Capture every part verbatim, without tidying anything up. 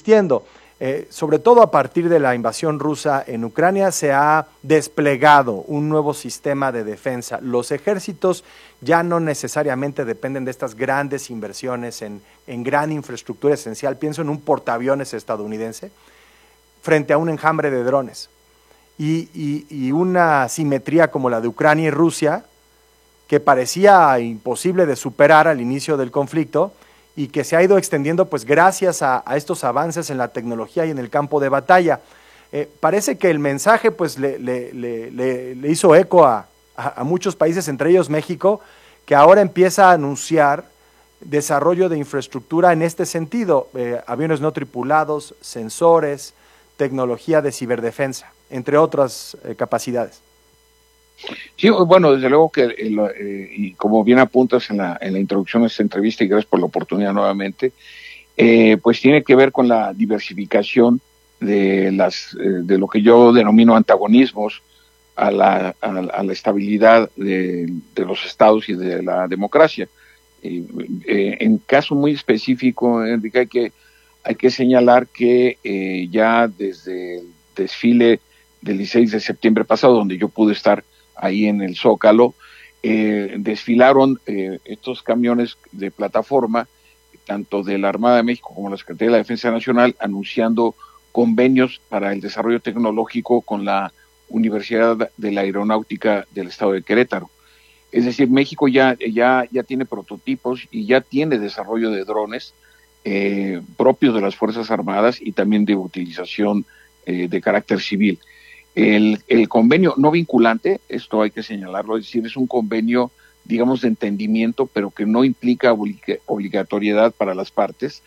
existiendo. Eh, sobre todo a partir de la invasión rusa en Ucrania se ha desplegado un nuevo sistema de defensa. Los ejércitos ya no necesariamente dependen de estas grandes inversiones en, en gran infraestructura esencial. Pienso en un portaaviones estadounidense frente a un enjambre de drones y, y, y una simetría como la de Ucrania y Rusia que parecía imposible de superar al inicio del conflicto y que se ha ido extendiendo pues gracias a, a estos avances en la tecnología y en el campo de batalla. Eh, parece que el mensaje pues le, le, le, le, le hizo eco a, a, a muchos países, entre ellos México, que ahora empieza a anunciar desarrollo de infraestructura en este sentido, eh, aviones no tripulados, sensores, tecnología de ciberdefensa, entre otras eh, capacidades. Sí, bueno, desde luego que, eh, y como bien apuntas en la, en la introducción de esta entrevista, y gracias por la oportunidad nuevamente, eh, pues tiene que ver con la diversificación de, las, eh, de lo que yo denomino antagonismos a la, a, a la estabilidad de, de los estados y de la democracia. Eh, eh, en caso muy específico, Enrique, hay que, hay que señalar que eh, ya desde el desfile del dieciséis de septiembre pasado, donde yo pude estar ahí en el Zócalo, eh, desfilaron eh, estos camiones de plataforma, tanto de la Armada de México como la Secretaría de la Defensa Nacional, anunciando convenios para el desarrollo tecnológico con la Universidad de la Aeronáutica del Estado de Querétaro. Es decir, México ya, ya, ya tiene prototipos y ya tiene desarrollo de drones eh, propios de las Fuerzas Armadas y también de utilización eh, de carácter civil. El, el convenio no vinculante, esto hay que señalarlo, es decir, es un convenio, digamos, de entendimiento, pero que no implica obliga, obligatoriedad para las partes,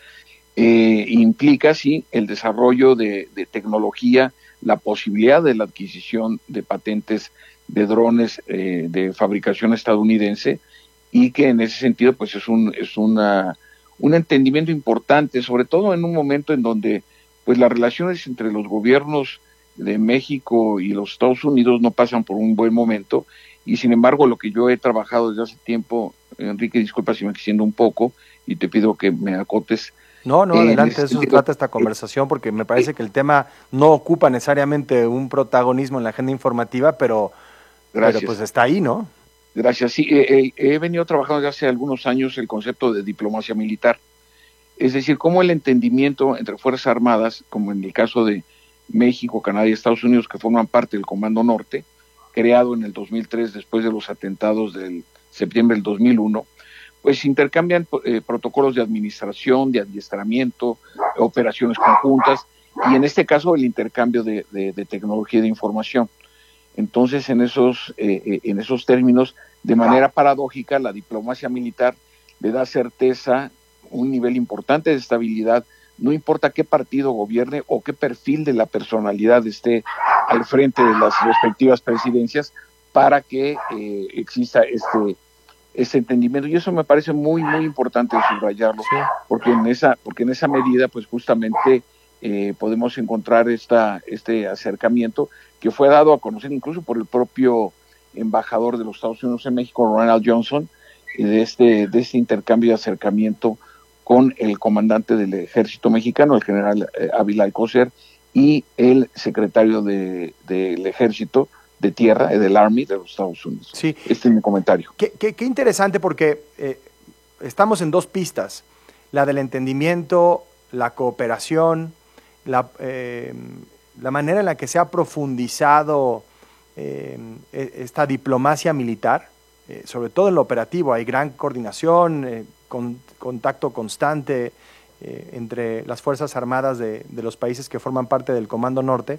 eh, implica, sí, el desarrollo de, de tecnología, la posibilidad de la adquisición de patentes de drones eh, de fabricación estadounidense, y que en ese sentido, pues, es un, es una, un entendimiento importante, sobre todo en un momento en donde, pues, las relaciones entre los gobiernos de México y los Estados Unidos no pasan por un buen momento, y sin embargo lo que yo he trabajado desde hace tiempo, Enrique, disculpa si me extiendo un poco y te pido que me acotes. No, no, eh, adelante, eso se sentido, trata esta conversación, porque me parece eh, que el tema no ocupa necesariamente un protagonismo en la agenda informativa, pero, pero pues está ahí, ¿no? Gracias, sí, eh, eh, he venido trabajando desde hace algunos años el concepto de diplomacia militar, es decir, cómo el entendimiento entre Fuerzas Armadas, como en el caso de México, Canadá y Estados Unidos, que forman parte del Comando Norte, creado en el dos mil tres después de los atentados del septiembre del dos mil uno, pues intercambian eh, protocolos de administración, de adiestramiento, operaciones conjuntas, y en este caso el intercambio de, de, de tecnología de información. Entonces, en esos, eh, en esos términos, de manera paradójica, la diplomacia militar le da certeza, un nivel importante de estabilidad, no importa qué partido gobierne o qué perfil de la personalidad esté al frente de las respectivas presidencias, para que eh, exista este, este entendimiento. Y eso me parece muy, muy importante subrayarlo, sí. porque en esa, porque en esa medida, pues justamente eh, podemos encontrar esta, este acercamiento que fue dado a conocer incluso por el propio embajador de los Estados Unidos en México, Ronald Johnson, de este, de este intercambio de acercamiento con el comandante del ejército mexicano, el general eh, Ávila Alcocer, y el secretario de, del ejército de tierra, eh, del Army de los Estados Unidos. Sí. Este es mi comentario. Qué, qué, qué interesante, porque eh, estamos en dos pistas, la del entendimiento, la cooperación, la, eh, la manera en la que se ha profundizado eh, esta diplomacia militar, eh, sobre todo en lo operativo, hay gran coordinación, eh, con contacto constante eh, entre las Fuerzas Armadas de, de los países que forman parte del Comando Norte,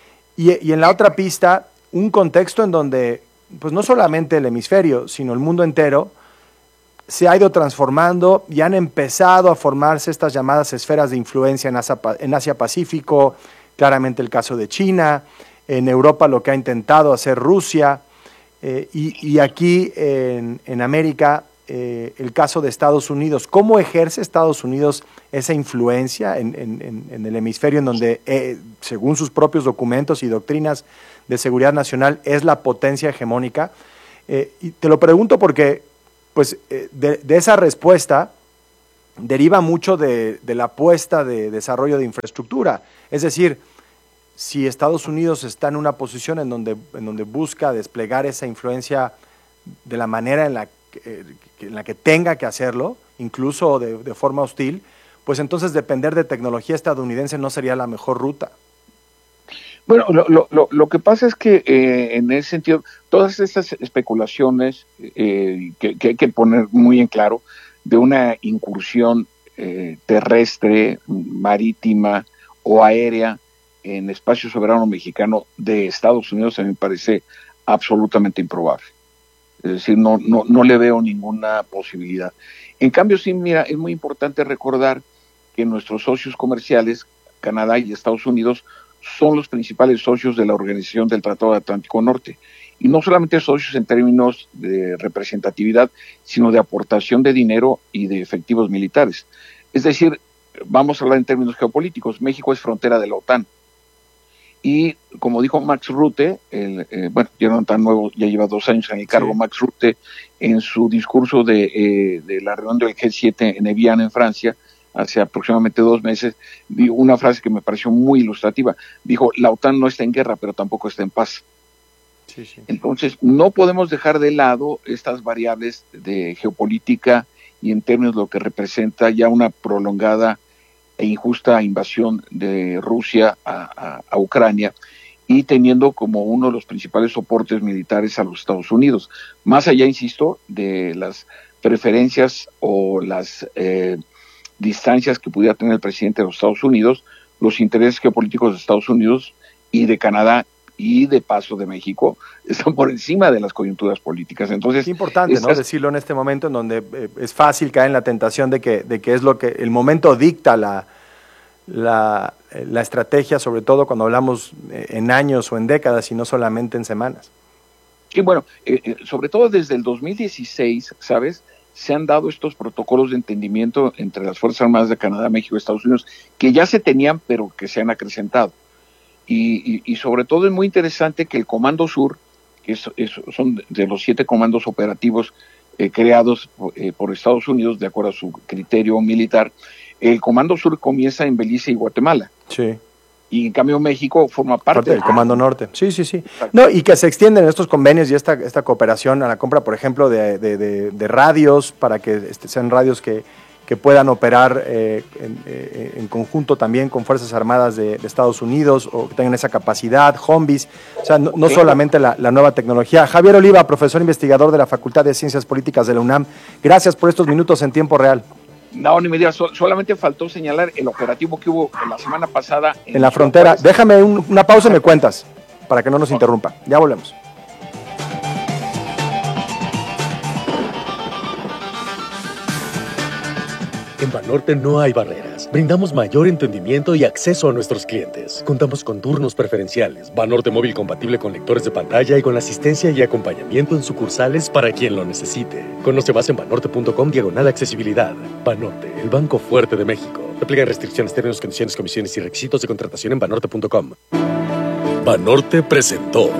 y, y en la otra pista, un contexto en donde pues no solamente el hemisferio, sino el mundo entero se ha ido transformando y han empezado a formarse estas llamadas esferas de influencia en Asia, en Asia Pacífico, claramente el caso de China, en Europa lo que ha intentado hacer Rusia, eh, y, y aquí en, en América eh, el caso de Estados Unidos. ¿Cómo ejerce Estados Unidos esa influencia en, en, en el hemisferio en donde, eh, según sus propios documentos y doctrinas de seguridad nacional, es la potencia hegemónica? Eh, y te lo pregunto porque pues, eh, de, de esa respuesta deriva mucho de, de la apuesta de desarrollo de infraestructura. Es decir, si Estados Unidos está en una posición en donde, en donde busca desplegar esa influencia de la manera en la que, en la que tenga que hacerlo, incluso de, de forma hostil, pues entonces depender de tecnología estadounidense no sería la mejor ruta. Bueno, lo, lo, lo, lo que pasa es que eh, en ese sentido, todas estas especulaciones eh, que, que hay que poner muy en claro, de una incursión eh, terrestre, marítima o aérea en espacio soberano mexicano de Estados Unidos, a mí me parece absolutamente improbable. Es decir, no, no, no le veo ninguna posibilidad. En cambio, sí, mira, es muy importante recordar que nuestros socios comerciales, Canadá y Estados Unidos, son los principales socios de la Organización del Tratado Atlántico Norte. Y no solamente socios en términos de representatividad, sino de aportación de dinero y de efectivos militares. Es decir, vamos a hablar en términos geopolíticos, México es frontera de la OTAN. Y como dijo Max Rutte, el, eh, bueno, ya no tan nuevo, ya lleva dos años en el cargo, sí. Max Rutte, en su discurso de, eh, de la reunión del G siete en Evian, en Francia, hace aproximadamente dos meses, dijo una frase que me pareció muy ilustrativa. Dijo, la OTAN no está en guerra, pero tampoco está en paz. Sí, sí. Entonces, no podemos dejar de lado estas variables de geopolítica y en términos de lo que representa ya una prolongada e injusta invasión de Rusia a, a, a Ucrania, y teniendo como uno de los principales soportes militares a los Estados Unidos. Más allá, insisto, de las preferencias o las eh, distancias que pudiera tener el presidente de los Estados Unidos, los intereses geopolíticos de Estados Unidos y de Canadá y de paso de México están por encima de las coyunturas políticas. Entonces, es importante, estas... ¿no?, decirlo en este momento en donde eh, es fácil caer en la tentación de que, de que es lo que el momento dicta la, la, la estrategia, sobre todo cuando hablamos en años o en décadas y no solamente en semanas. Sí, bueno, eh, sobre todo desde el dos mil dieciséis, ¿sabes?, se han dado estos protocolos de entendimiento entre las Fuerzas Armadas de Canadá, México y Estados Unidos, que ya se tenían, pero que se han acrecentado. Y, y, y sobre todo es muy interesante que el Comando Sur, que es, es, son de los siete comandos operativos eh, creados eh, por Estados Unidos, de acuerdo a su criterio militar, el Comando Sur comienza en Belice y Guatemala. Sí. Y en cambio México forma parte, parte del Comando Norte. Sí, sí, sí. No, y que se extienden estos convenios y esta, esta cooperación a la compra, por ejemplo, de, de, de, de radios, para que este, sean radios que, que puedan operar eh, en, eh, en conjunto también con Fuerzas Armadas de, de Estados Unidos, o que tengan esa capacidad, Hombis, o sea, no, no solamente la, la nueva tecnología. Javier Oliva, profesor investigador de la Facultad de Ciencias Políticas de la UNAM, gracias por estos minutos en tiempo real. No, ni me digas, so, solamente faltó señalar el operativo que hubo la semana pasada. En, en la frontera. Déjame un, una pausa y me cuentas, para que no nos oh. interrumpa. Ya volvemos. En Banorte no hay barreras. Brindamos mayor entendimiento y acceso a nuestros clientes. Contamos con turnos preferenciales, Banorte móvil compatible con lectores de pantalla y con asistencia y acompañamiento en sucursales para quien lo necesite. Conoce más en banorte punto com diagonal accesibilidad. Banorte, el banco fuerte de México. Aplican restricciones, términos, condiciones, comisiones y requisitos de contratación en banorte punto com. Banorte presentó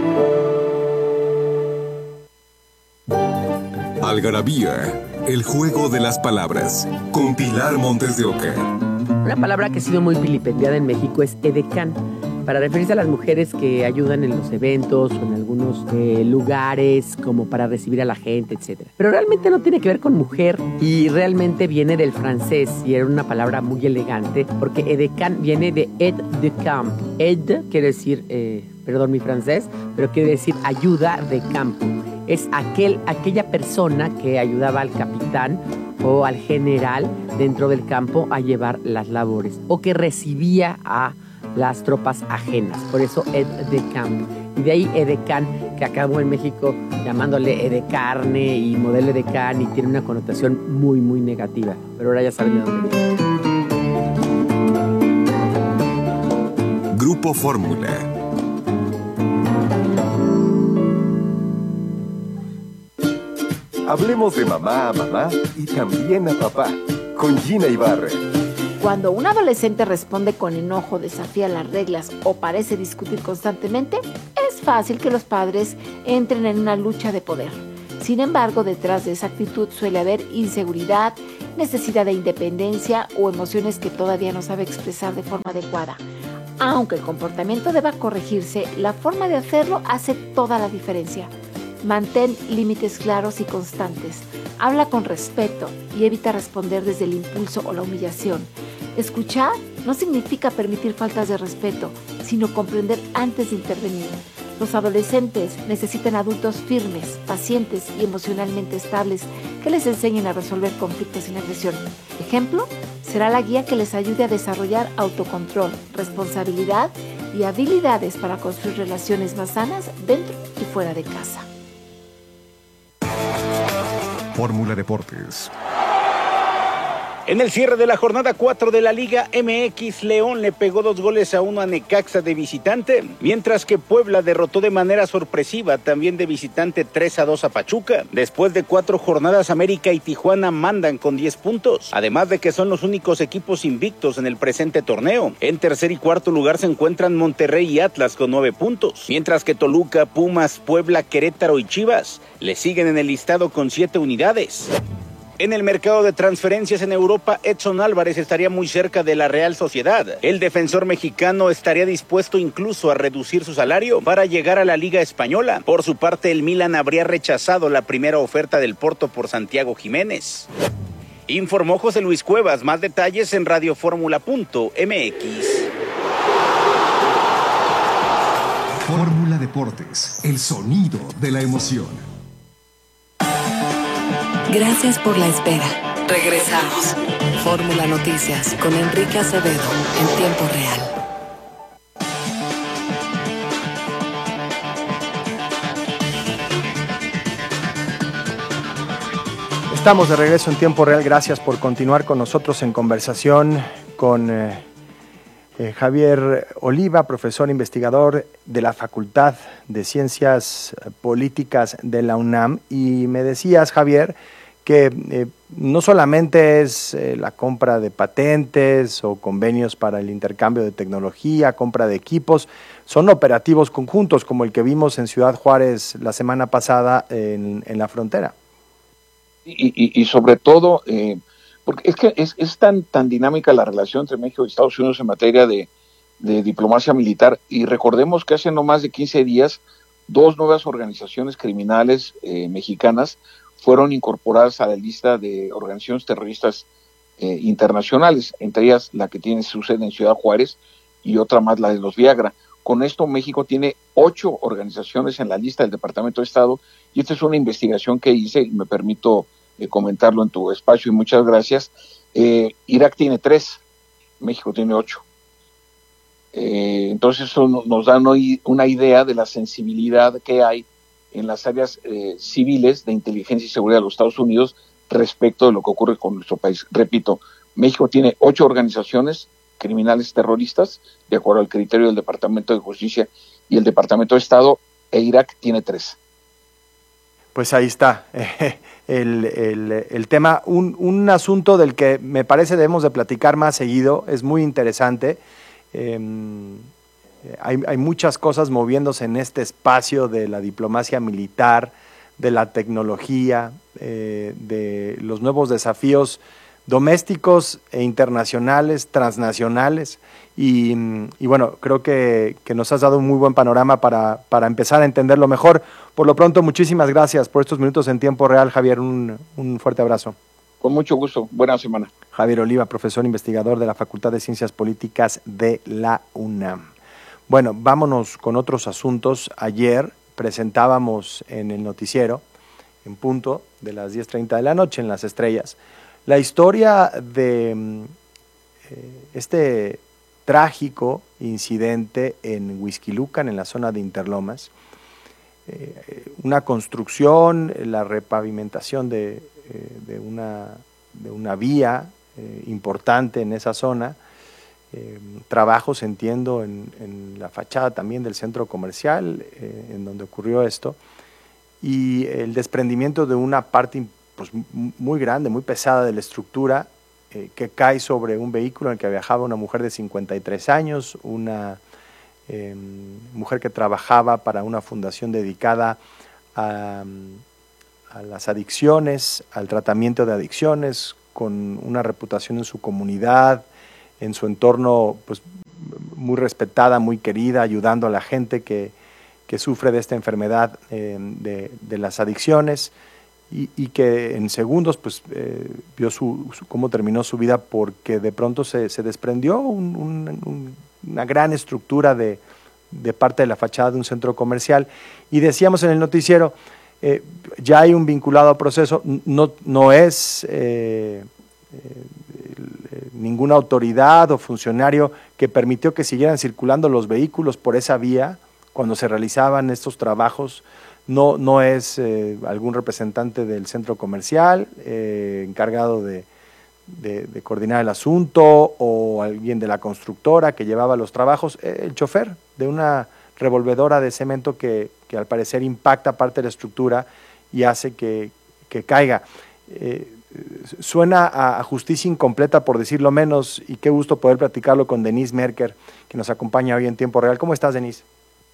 Algarabía, el juego de las palabras, con Pilar Montes de Oca. Una palabra que ha sido muy vilipendiada en México es edecán, para referirse a las mujeres que ayudan en los eventos o en algunos eh, lugares, como para recibir a la gente, etcétera. Pero realmente no tiene que ver con mujer y realmente viene del francés y era una palabra muy elegante, porque edecán viene de aide de camp. Aide quiere decir, eh, perdón mi francés, pero quiere decir ayuda de campo. Es aquel, aquella persona que ayudaba al capitán o al general dentro del campo a llevar las labores, o que recibía a las tropas ajenas, por eso aide de camp. Y de ahí edecán, que acabó en México llamándole edecarne y modelo edecán, y tiene una connotación muy, muy negativa. Pero ahora ya saben de dónde viene. Grupo Fórmula. Hablemos de mamá a mamá y también a papá, con Gina Ibarra. Cuando un adolescente responde con enojo, desafía las reglas o parece discutir constantemente, es fácil que los padres entren en una lucha de poder. Sin embargo, detrás de esa actitud suele haber inseguridad, necesidad de independencia o emociones que todavía no sabe expresar de forma adecuada. Aunque el comportamiento deba corregirse, la forma de hacerlo hace toda la diferencia. Mantén límites claros y constantes. Habla con respeto y evita responder desde el impulso o la humillación. Escuchar no significa permitir faltas de respeto, sino comprender antes de intervenir. Los adolescentes necesitan adultos firmes, pacientes y emocionalmente estables que les enseñen a resolver conflictos sin agresión. Ejemplo, será la guía que les ayude a desarrollar autocontrol, responsabilidad y habilidades para construir relaciones más sanas dentro y fuera de casa. Fórmula Deportes. En el cierre de la jornada cuatro de la Liga M X, León le pegó dos goles a uno a Necaxa de visitante, mientras que Puebla derrotó de manera sorpresiva también de visitante tres a dos a Pachuca. Después de cuatro jornadas, América y Tijuana mandan con diez puntos, además de que son los únicos equipos invictos en el presente torneo. En tercer y cuarto lugar se encuentran Monterrey y Atlas con nueve puntos, mientras que Toluca, Pumas, Puebla, Querétaro y Chivas le siguen en el listado con siete unidades. En el mercado de transferencias en Europa, Edson Álvarez estaría muy cerca de la Real Sociedad. El defensor mexicano estaría dispuesto incluso a reducir su salario para llegar a la Liga Española. Por su parte, el Milan habría rechazado la primera oferta del Porto por Santiago Jiménez. Informó José Luis Cuevas. Más detalles en radioformula punto m x. Fórmula Deportes, el sonido de la emoción. Gracias por la espera. Regresamos. Fórmula Noticias con Enrique Acevedo en tiempo real. Estamos de regreso en tiempo real. Gracias por continuar con nosotros en conversación con eh, eh, Javier Oliva, profesor investigador de la Facultad de Ciencias Políticas de la UNAM. Y me decías, Javier, que eh, no solamente es eh, la compra de patentes o convenios para el intercambio de tecnología, compra de equipos, son operativos conjuntos como el que vimos en Ciudad Juárez la semana pasada en, en la frontera. Y, y, y sobre todo, eh, porque es que es, es tan, tan dinámica la relación entre México y Estados Unidos en materia de, de diplomacia militar, y recordemos que hace no más de quince días, dos nuevas organizaciones criminales eh, mexicanas fueron incorporadas a la lista de organizaciones terroristas eh, internacionales, entre ellas la que tiene su sede en Ciudad Juárez y otra más, la de los Viagra. Con esto México tiene ocho organizaciones en la lista del Departamento de Estado, y esta es una investigación que hice y me permito eh, comentarlo en tu espacio, y muchas gracias. Eh, Irak tiene tres, México tiene ocho. Eh, entonces eso nos da una idea de la sensibilidad que hay en las áreas eh, civiles de inteligencia y seguridad de los Estados Unidos respecto de lo que ocurre con nuestro país. Repito, México tiene ocho organizaciones criminales terroristas, de acuerdo al criterio del Departamento de Justicia y el Departamento de Estado, e Irak tiene tres. Pues ahí está eh, el, el, el tema, un, un asunto del que me parece debemos de platicar más seguido, es muy interesante. Eh, Hay, hay muchas cosas moviéndose en este espacio de la diplomacia militar, de la tecnología, eh, de los nuevos desafíos domésticos e internacionales, transnacionales, y, y bueno, creo que, que nos has dado un muy buen panorama para, para empezar a entenderlo mejor. Por lo pronto, muchísimas gracias por estos minutos en tiempo real, Javier, un, un fuerte abrazo. Con mucho gusto, buena semana. Javier Oliva, profesor investigador de la Facultad de Ciencias Políticas de la UNAM. Bueno, vámonos con otros asuntos. Ayer presentábamos en el noticiero, en punto de las diez treinta de la noche, en Las Estrellas, la historia de eh, este trágico incidente en Huixquilucan, en la zona de Interlomas. Eh, una construcción, la repavimentación de, eh, de, una, de una vía eh, importante en esa zona. Eh, trabajos, entiendo, en, en la fachada también del centro comercial eh, en donde ocurrió esto, y el desprendimiento de una parte pues, muy grande, muy pesada de la estructura eh, que cae sobre un vehículo en el que viajaba una mujer de cincuenta y tres años, una eh, mujer que trabajaba para una fundación dedicada a, a las adicciones, al tratamiento de adicciones, con una reputación en su comunidad, en su entorno, pues muy respetada, muy querida, ayudando a la gente que, que sufre de esta enfermedad eh, de, de las adicciones, y, y que en segundos pues eh, vio su, su, cómo terminó su vida, porque de pronto se, se desprendió un, un, un, una gran estructura de, de parte de la fachada de un centro comercial. Y decíamos en el noticiero, eh, ya hay un vinculado al proceso, no, no es eh, eh, ninguna autoridad o funcionario que permitió que siguieran circulando los vehículos por esa vía cuando se realizaban estos trabajos. No, no es eh, algún representante del centro comercial eh, encargado de, de, de coordinar el asunto, o alguien de la constructora que llevaba los trabajos, eh, el chofer de una revolvedora de cemento que, que al parecer impacta parte de la estructura y hace que, que caiga. Eh, suena a, a justicia incompleta, por decirlo menos, y qué gusto poder platicarlo con Denise Merker, que nos acompaña hoy en tiempo real. ¿Cómo estás, Denise?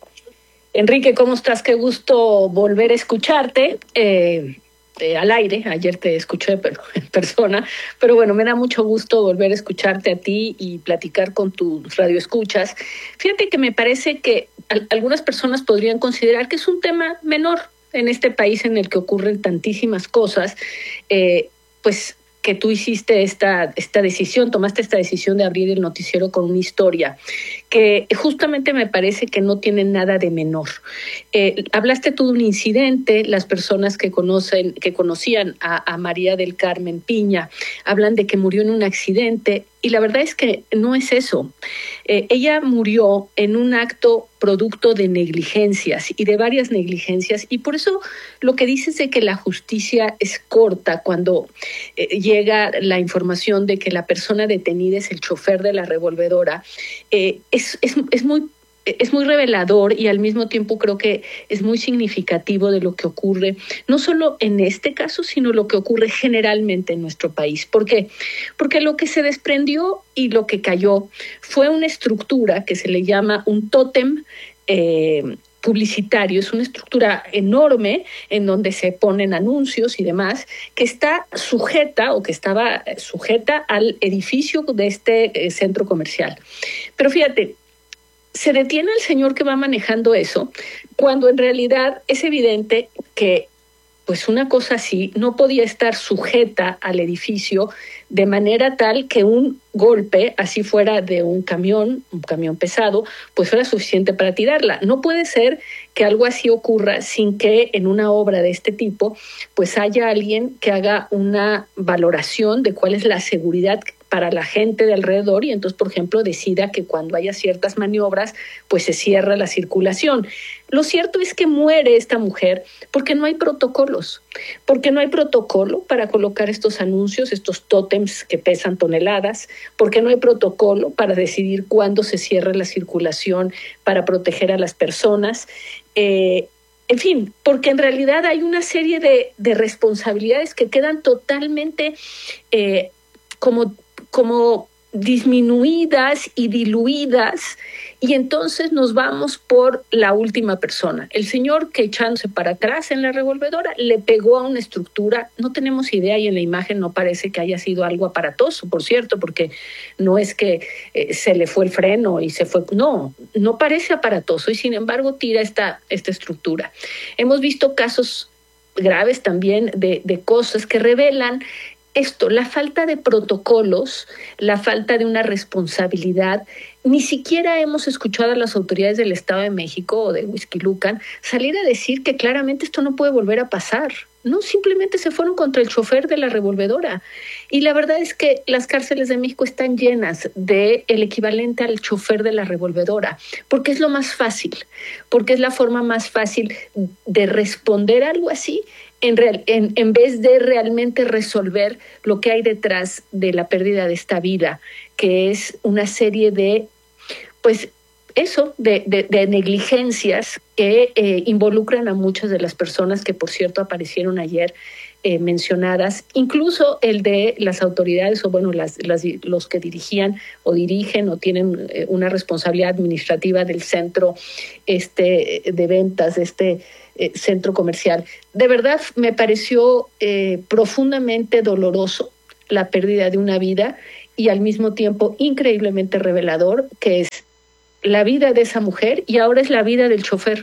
Enrique, ¿cómo estás? Qué gusto volver a escucharte eh, eh, al aire. Ayer te escuché pero, en persona, pero bueno, me da mucho gusto volver a escucharte a ti y platicar con tus radioescuchas. Fíjate que me parece que al, algunas personas podrían considerar que es un tema menor en este país en el que ocurren tantísimas cosas, eh, pues que tú hiciste esta, esta decisión, tomaste esta decisión de abrir el noticiero con una historia que justamente me parece que no tiene nada de menor. Eh, hablaste tú de un incidente, las personas que conocen, que conocían a, a María del Carmen Piña hablan de que murió en un accidente, y la verdad es que no es eso. Eh, ella murió en un acto producto de negligencias y de varias negligencias, y por eso lo que dices de que la justicia es corta cuando eh, llega la información de que la persona detenida es el chofer de la revolvedora, eh, es, es, es muy es muy revelador, y al mismo tiempo creo que es muy significativo de lo que ocurre, no solo en este caso, sino lo que ocurre generalmente en nuestro país. ¿Por qué? Porque lo que se desprendió y lo que cayó fue una estructura que se le llama un tótem eh, publicitario. Es una estructura enorme en donde se ponen anuncios y demás, que está sujeta o que estaba sujeta al edificio de este eh, centro comercial. Pero fíjate, se detiene el señor que va manejando eso, cuando en realidad es evidente que pues una cosa así no podía estar sujeta al edificio de manera tal que un golpe, así fuera de un camión, un camión pesado, pues fuera suficiente para tirarla. No puede ser que algo así ocurra sin que en una obra de este tipo pues haya alguien que haga una valoración de cuál es la seguridad para la gente de alrededor, y entonces, por ejemplo, decida que cuando haya ciertas maniobras, pues se cierra la circulación. Lo cierto es que muere esta mujer porque no hay protocolos, porque no hay protocolo para colocar estos anuncios, estos tótems que pesan toneladas, porque no hay protocolo para decidir cuándo se cierra la circulación para proteger a las personas. Eh, En fin, porque en realidad hay una serie de, de responsabilidades que quedan totalmente eh, como, como disminuidas y diluidas, y entonces nos vamos por la última persona. El señor que, echándose para atrás en la revolvedora, le pegó a una estructura. No tenemos idea, y en la imagen no parece que haya sido algo aparatoso, por cierto, porque no es que eh, se le fue el freno y se fue. No, no parece aparatoso, y sin embargo tira esta, esta estructura. Hemos visto casos graves también de, de cosas que revelan esto, la falta de protocolos, la falta de una responsabilidad. Ni siquiera hemos escuchado a las autoridades del Estado de México o de Huixquilucan salir a decir que claramente esto no puede volver a pasar. No, simplemente se fueron contra el chofer de la revolvedora. Y la verdad es que las cárceles de México están llenas de el equivalente al chofer de la revolvedora, porque es lo más fácil, porque es la forma más fácil de responder a algo así, En, real, en, en vez de realmente resolver lo que hay detrás de la pérdida de esta vida, que es una serie de, pues eso, de, de, de negligencias que eh, involucran a muchas de las personas que, por cierto, aparecieron ayer eh, mencionadas, incluso el de las autoridades o bueno, las, las, los que dirigían o dirigen o tienen eh, una responsabilidad administrativa del centro este, de ventas, de este eh, centro comercial. De verdad me pareció eh, profundamente doloroso la pérdida de una vida y al mismo tiempo increíblemente revelador, que es la vida de esa mujer y ahora es la vida del chofer.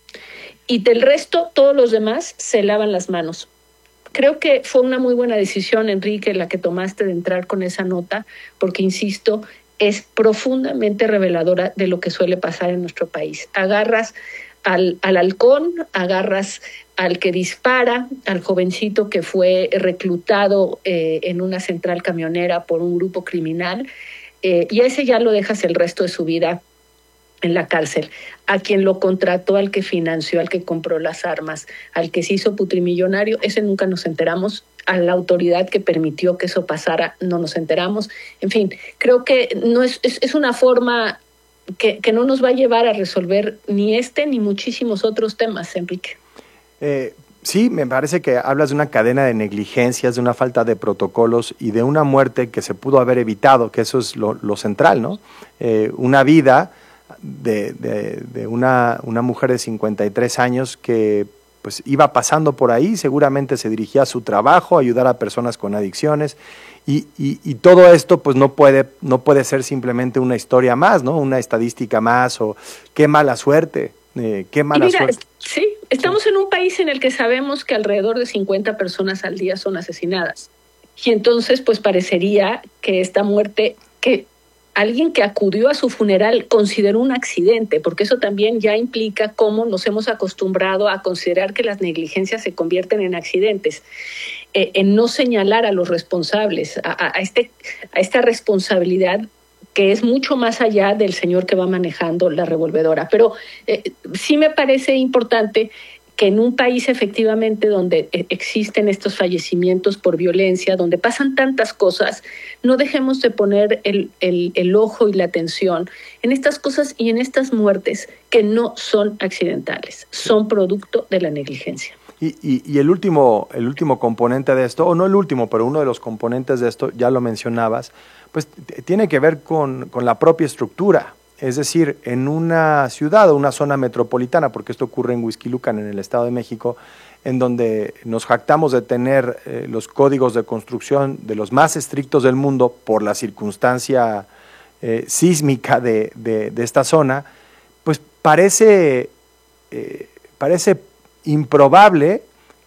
Y del resto, todos los demás se lavan las manos. Creo que fue una muy buena decisión, Enrique, la que tomaste de entrar con esa nota, porque, insisto, es profundamente reveladora de lo que suele pasar en nuestro país. Agarras al, al halcón, agarras al que dispara, al jovencito que fue reclutado eh, en una central camionera por un grupo criminal, eh, y a ese ya lo dejas el resto de su vida en la cárcel. A quien lo contrató, al que financió, al que compró las armas, al que se hizo putrimillonario, ese nunca nos enteramos. A la autoridad que permitió que eso pasara, no nos enteramos. En fin, creo que no es, es, es una forma que, que no nos va a llevar a resolver ni este ni muchísimos otros temas, Enrique. Eh, sí, me parece que hablas de una cadena de negligencias, de una falta de protocolos y de una muerte que se pudo haber evitado, que eso es lo, lo central, ¿no? Eh, una vida de, de, de una, una mujer de cincuenta y tres años que pues iba pasando por ahí, seguramente se dirigía a su trabajo, a ayudar a personas con adicciones, y, y, y todo esto pues no puede, no puede ser simplemente una historia más, ¿no? Una estadística más, o qué mala suerte, eh, qué mala mira, suerte. Sí, estamos sí. en un país en el que sabemos que alrededor de cincuenta personas al día son asesinadas, y entonces pues parecería que esta muerte, que alguien que acudió a su funeral consideró un accidente, porque eso también ya implica cómo nos hemos acostumbrado a considerar que las negligencias se convierten en accidentes, eh, en no señalar a los responsables, a, a, este, a esta responsabilidad que es mucho más allá del señor que va manejando la revolvedora. Pero eh, sí me parece importante que en un país efectivamente donde existen estos fallecimientos por violencia, donde pasan tantas cosas, no dejemos de poner el, el, el ojo y la atención en estas cosas y en estas muertes que no son accidentales, son producto de la negligencia. Y, y, y el último, el último componente de esto, o no el último, pero uno de los componentes de esto, ya lo mencionabas, pues t- tiene que ver con, con la propia estructura. Es decir, en una ciudad o una zona metropolitana, porque esto ocurre en Huixquilucan, en el Estado de México, en donde nos jactamos de tener eh, los códigos de construcción de los más estrictos del mundo por la circunstancia eh, sísmica de, de, de esta zona, pues parece, eh, parece improbable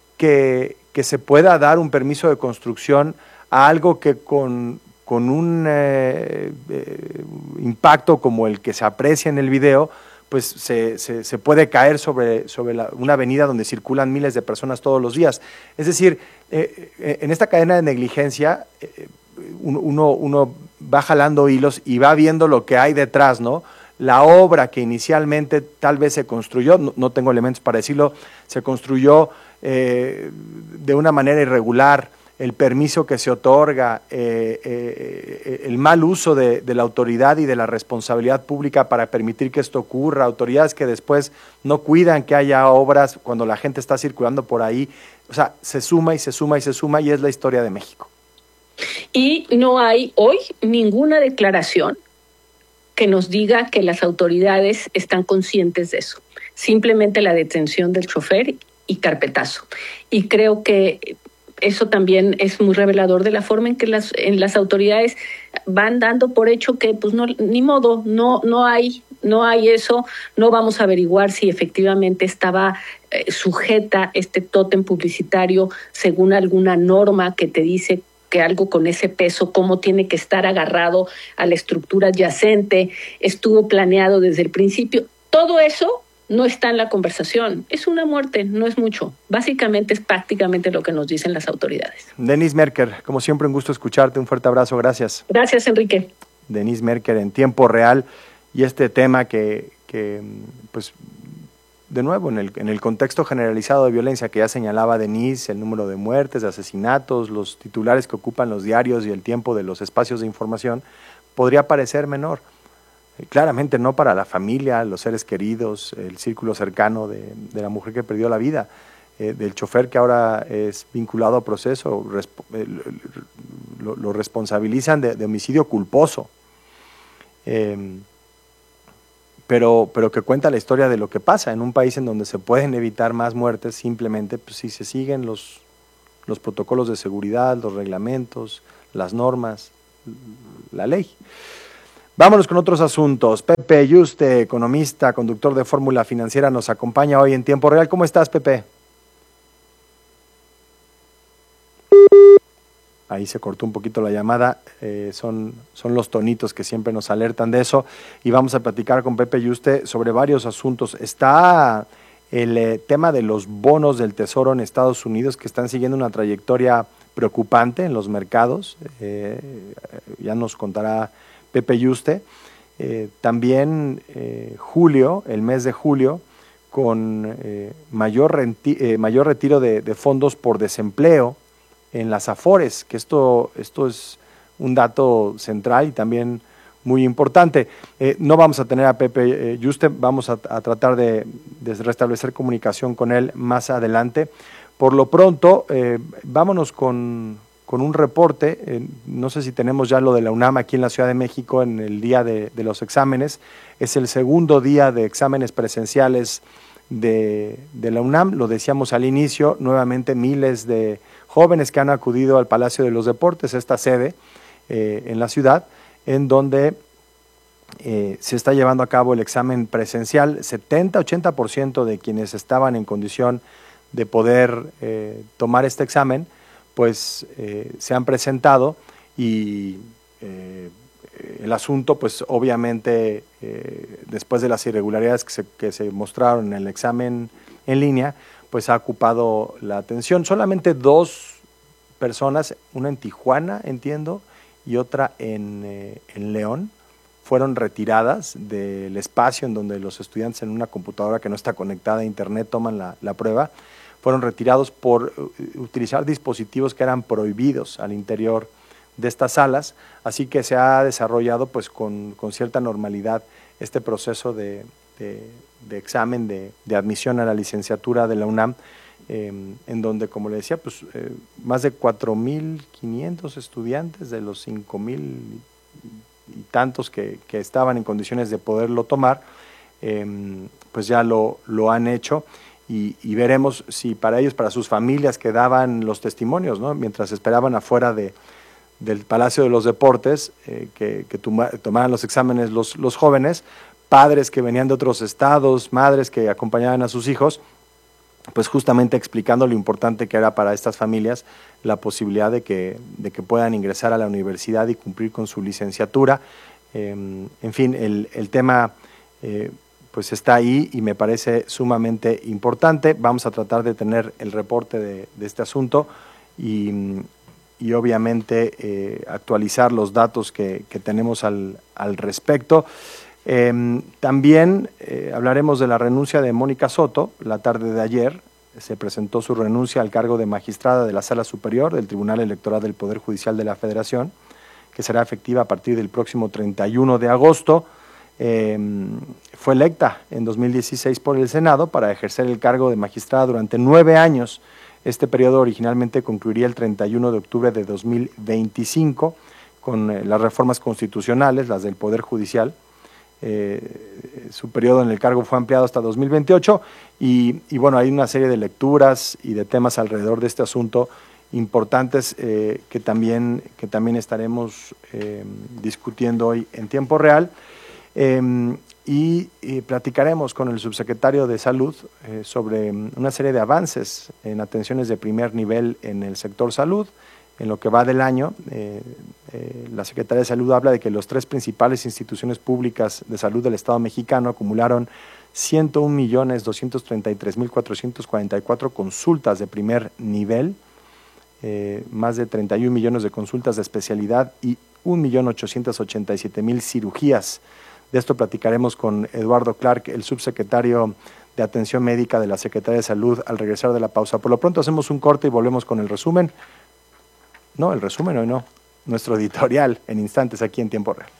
que, que se pueda dar un permiso de construcción a algo que con... con un eh, eh, impacto como el que se aprecia en el video, pues se, se, se puede caer sobre, sobre la, una avenida donde circulan miles de personas todos los días. Es decir, eh, eh, en esta cadena de negligencia eh, uno, uno va jalando hilos y va viendo lo que hay detrás, ¿no? La obra que inicialmente tal vez se construyó, no, no tengo elementos para decirlo, se construyó eh, de una manera irregular, el permiso que se otorga, eh, eh, el mal uso de, de la autoridad y de la responsabilidad pública para permitir que esto ocurra, autoridades que después no cuidan que haya obras cuando la gente está circulando por ahí, o sea, se suma y se suma y se suma y es la historia de México. Y no hay hoy ninguna declaración que nos diga que las autoridades están conscientes de eso, simplemente la detención del chofer y carpetazo. Y creo que eso también es muy revelador de la forma en que las, en las autoridades van dando por hecho que pues no, ni modo, no, no hay, no hay eso, no vamos a averiguar si efectivamente estaba eh, sujeta este tótem publicitario según alguna norma que te dice que algo con ese peso, cómo tiene que estar agarrado a la estructura adyacente, estuvo planeado desde el principio. Todo eso no está en la conversación. Es una muerte, no es mucho. Básicamente es prácticamente lo que nos dicen las autoridades. Denise Merker, como siempre un gusto escucharte, un fuerte abrazo, gracias. Gracias, Enrique. Denise Merker en tiempo real y este tema que, que pues, de nuevo, en el, en el contexto generalizado de violencia que ya señalaba Denise, el número de muertes, de asesinatos, los titulares que ocupan los diarios y el tiempo de los espacios de información, podría parecer menor. Claramente no para la familia, los seres queridos, el círculo cercano de, de la mujer que perdió la vida. eh, del chofer que ahora es vinculado a proceso, eh, lo, lo responsabilizan de, de homicidio culposo. Eh, pero, pero que cuenta la historia de lo que pasa en un país en donde se pueden evitar más muertes simplemente pues, si se siguen los, los protocolos de seguridad, los reglamentos, las normas, la ley. Vámonos con otros asuntos. Pepe Yuste, economista, conductor de Fórmula Financiera, nos acompaña hoy en tiempo real. ¿Cómo estás, Pepe? Ahí se cortó un poquito la llamada, eh, son, son los tonitos que siempre nos alertan de eso, y vamos a platicar con Pepe Yuste sobre varios asuntos. Está el eh, tema de los bonos del Tesoro en Estados Unidos, que están siguiendo una trayectoria preocupante en los mercados, eh, ya nos contará Pepe Yuste. Eh, también eh, julio, el mes de julio, con eh, mayor, renti- eh, mayor retiro de, de fondos por desempleo en las Afores, que esto, esto es un dato central y también muy importante. Eh, no vamos a tener a Pepe eh, Yuste, vamos a, a tratar de, de restablecer comunicación con él más adelante. Por lo pronto, eh, vámonos con, con un reporte. Eh, no sé si tenemos ya lo de la UNAM aquí en la Ciudad de México en el día de, de los exámenes. Es el segundo día de exámenes presenciales de, de la UNAM. Lo decíamos al inicio, nuevamente miles de jóvenes que han acudido al Palacio de los Deportes, esta sede eh, en la ciudad, en donde eh, se está llevando a cabo el examen presencial. setenta a ochenta por ciento de quienes estaban en condición de poder eh, tomar este examen, pues eh, se han presentado y eh, el asunto, pues obviamente, eh, después de las irregularidades que se, que se mostraron en el examen en línea, pues ha ocupado la atención. Solamente dos personas, una en Tijuana, entiendo, y otra en, eh, en León, fueron retiradas del espacio en donde los estudiantes en una computadora que no está conectada a internet toman la, la prueba. Fueron retirados por uh, utilizar dispositivos que eran prohibidos al interior de estas salas, así que se ha desarrollado pues con, con cierta normalidad este proceso de, de, de examen de, de admisión a la licenciatura de la UNAM, eh, en donde, como le decía, pues eh, más de cuatro mil quinientos estudiantes de los cinco mil y tantos que, que estaban en condiciones de poderlo tomar, eh, pues ya lo, lo han hecho. Y, y veremos si para ellos, para sus familias que daban los testimonios, ¿no? Mientras esperaban afuera de, del Palacio de los Deportes, eh, que, que toma, tomaran los exámenes los, los jóvenes, padres que venían de otros estados, madres que acompañaban a sus hijos, pues justamente explicando lo importante que era para estas familias la posibilidad de que, de que puedan ingresar a la universidad y cumplir con su licenciatura. Eh, en fin, el, el tema eh, pues está ahí y me parece sumamente importante. Vamos a tratar de tener el reporte de, de este asunto y, y obviamente eh, actualizar los datos que, que tenemos al, al respecto. Eh, también eh, hablaremos de la renuncia de Mónica Soto. La tarde de ayer se presentó su renuncia al cargo de magistrada de la Sala Superior del Tribunal Electoral del Poder Judicial de la Federación, que será efectiva a partir del próximo treinta y uno de agosto. Eh, fue electa en dos mil dieciséis por el Senado para ejercer el cargo de magistrada durante nueve años. Este periodo originalmente concluiría el treinta y uno de octubre de dos mil veinticinco con eh, las reformas constitucionales, las del Poder Judicial. Eh, su periodo en el cargo fue ampliado hasta dos mil veintiocho y, y bueno, hay una serie de lecturas y de temas alrededor de este asunto importantes eh, que, también, que también estaremos eh, discutiendo hoy en tiempo real. Eh, y, y platicaremos con el subsecretario de Salud eh, sobre una serie de avances en atenciones de primer nivel en el sector salud. En lo que va del año, eh, eh, la Secretaría de Salud habla de que las tres principales instituciones públicas de salud del Estado mexicano acumularon ciento un millones doscientos treinta y tres mil cuatrocientos cuarenta y cuatro consultas de primer nivel, eh, más de treinta y un millones de consultas de especialidad y un millón ochocientos ochenta y siete mil cirugías. De esto platicaremos con Eduardo Clark, el subsecretario de Atención Médica de la Secretaría de Salud, al regresar de la pausa. Por lo pronto hacemos un corte y volvemos con el resumen. No, el resumen hoy no, nuestro editorial en instantes aquí en Tiempo Real.